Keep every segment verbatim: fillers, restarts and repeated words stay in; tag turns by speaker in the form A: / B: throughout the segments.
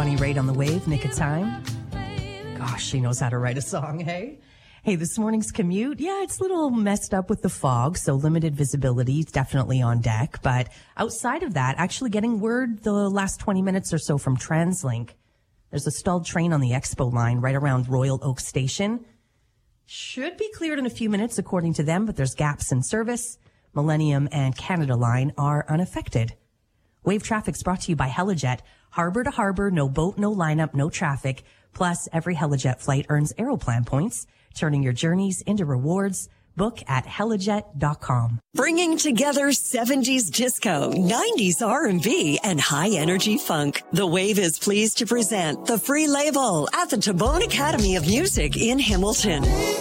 A: Bonnie Raitt on the Wave, Nick of Time. Gosh, she knows how to write a song, hey? Hey, this morning's commute, yeah, it's a little messed up with the fog, so limited visibility is definitely on deck. But outside of that, actually getting word the last twenty minutes or so from TransLink. There's a stalled train on the Expo line right around Royal Oak Station. Should be cleared in a few minutes, according to them, but there's gaps in service. Millennium and Canada Line are unaffected. Wave traffic's brought to you by Helijet. Harbor to harbor, no boat, no lineup, no traffic. Plus, every Helijet flight earns Aeroplan points, turning your journeys into rewards. Book at helijet dot com.
B: Bringing together seventies disco, nineties R and B, and high-energy funk. The Wave is pleased to present The Free Label at the Tabone Academy of Music in Hamilton.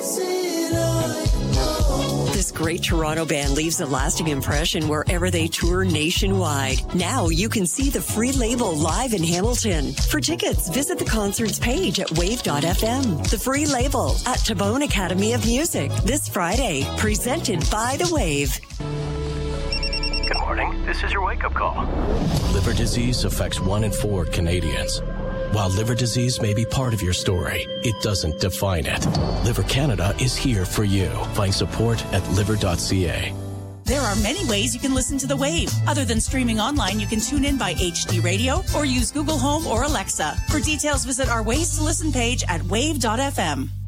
B: This great Toronto band leaves a lasting impression wherever they tour nationwide. Now you can see The Free Label live in Hamilton. For tickets, visit the concerts page at wave dot f m. The Free Label at Tabone Academy of Music this Friday. Presented by The Wave.
C: Good morning. This is your wake-up call. Liver disease affects one in four Canadians. While liver disease may be part of your story, it doesn't define it. Liver Canada is here for you. Find support at liver dot c a.
D: There are many ways you can listen to The Wave. Other than streaming online, you can tune in by H D Radio or use Google Home or Alexa. For details, visit our Ways to Listen page at wave dot f m.